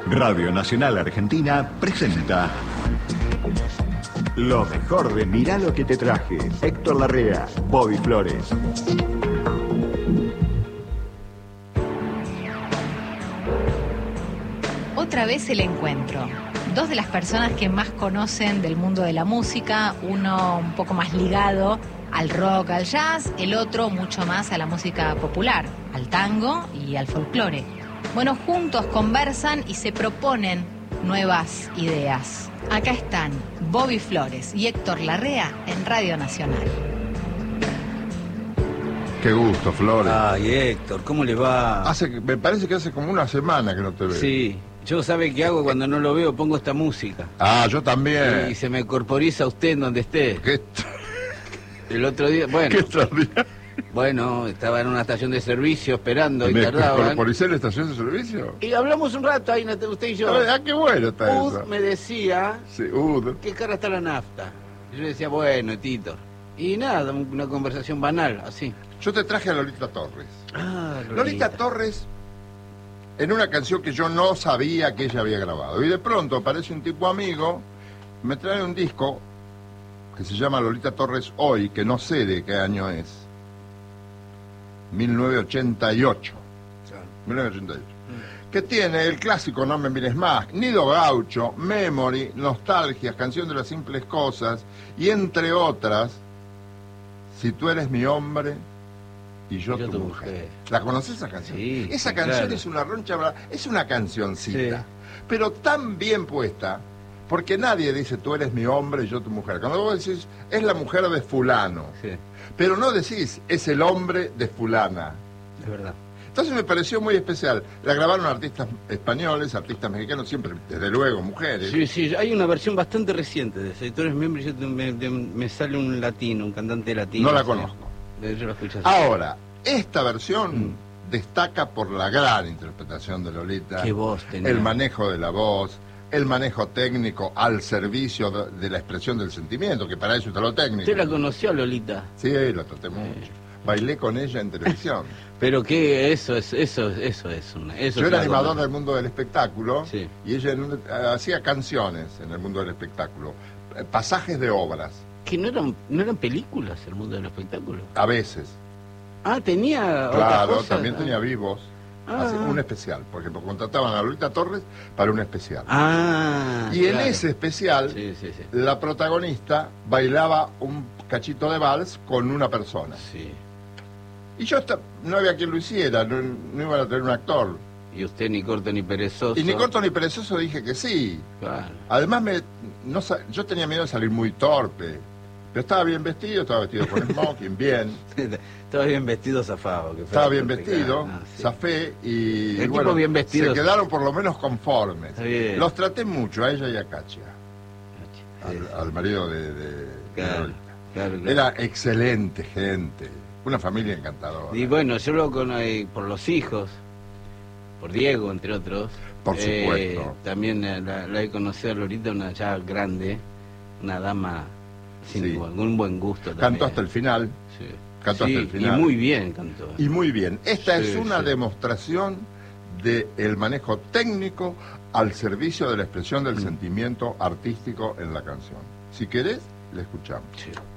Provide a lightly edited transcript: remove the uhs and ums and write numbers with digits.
Radio Nacional Argentina presenta lo mejor de Mirá lo que te traje. Héctor Larrea, Bobby Flores. Otra vez el encuentro. Dos de las personas que más conocen del mundo de la música, uno un poco más ligado al rock, al jazz, el otro mucho más a la música popular, al tango y al folclore. Bueno, juntos conversan y se proponen nuevas ideas. Acá están Bobby Flores y Héctor Larrea en Radio Nacional. Qué gusto, Flores. Ay, Héctor, ¿cómo le va? Me parece que hace como una semana que no te veo. Sí, yo sabe qué hago cuando no lo veo, pongo esta música. Ah, yo también. Y se me corporiza usted en donde esté. ¿Qué? El otro día, bueno. ¿Qué extraordinario? Bueno, estaba en una estación de servicio esperando y ¿Me tardaban. corporicé en la estación de servicio? Y hablamos un rato ahí, usted y yo. Ah, qué bueno está eso. Me decía, Sí, qué cara está la nafta. Y yo decía, bueno, Tito. Y nada, una conversación banal, así. Yo te traje a Lolita Torres. Ah, Lolita Torres, en una canción que yo no sabía que ella había grabado. Y de pronto aparece un tipo amigo, me trae un disco que se llama Lolita Torres Hoy, que no sé de qué año es. 1988. Claro. 1988. Que tiene el clásico No me mires más, Nido Gaucho, Memory, Nostalgias, Canción de las simples cosas, y entre otras, Si tú eres mi hombre y yo tu mujer. ¿La conoces esa canción? Sí, esa sí, canción claro. Es una roncha, es una cancioncita, Sí. pero tan bien puesta, porque nadie dice tú eres mi hombre y yo tu mujer. Cuando vos decís, es la mujer de fulano, Sí, pero no decís, es el hombre de fulana. es verdad. Entonces me pareció muy especial. La grabaron artistas españoles, artistas mexicanos, siempre, desde luego, mujeres. Sí, sí, hay una versión bastante reciente de ese. Tú eres miembro y me sale un latino, un cantante latino. No la sí. conozco. Yo la escuché así. Ahora, esta versión destaca por la gran interpretación de Lolita. Qué voz tenía. El manejo de la voz, el manejo técnico al servicio de la expresión del sentimiento, que para eso está lo técnico. ¿Usted la conoció, Lolita? Sí, la traté mucho. Bailé con ella en televisión. Pero que eso es una... Eso Yo es era algo animador más. del mundo del espectáculo, Sí. y ella hacía canciones en el mundo del espectáculo, pasajes de obras, Que no eran películas el mundo del espectáculo. a veces. Ah, tenía otras Claro, cosas. también tenía vivos. Hacía un especial, porque contrataban a Lolita Torres para un especial. Ah, Y claro. en ese especial, Sí. la protagonista bailaba un cachito de vals con una persona. Sí. Y yo no había quien lo hiciera, no iban a tener un actor. Y usted ni corto ni perezoso. Y ni corto ni perezoso dije que sí. Claro. Además, yo tenía miedo de salir muy torpe. Pero estaba bien vestido con smoking, bien. Estaba bien vestido, zafado. Que fue Estaba bien perfecto. vestido, Ah, sí. zafé y El bueno, tipo bien vestido. se quedaron por lo menos conformes. Está bien. Los traté mucho, a ella y a Katia, Sí. al marido de Claro, Lolita. claro. Era excelente gente, una familia encantadora. Y bueno, yo lo conozco por los hijos, por Diego, entre otros. Por supuesto. También la he conocido a Lolita, una ya grande, una dama sin Sí. algún buen gusto también. Cantó hasta el final, Sí. cantó Sí, hasta el final. Y muy bien cantó. Y muy bien. Esta Sí, es una sí. demostración del manejo técnico al servicio de la expresión del sentimiento artístico en la canción. Si querés, la escuchamos. Sí.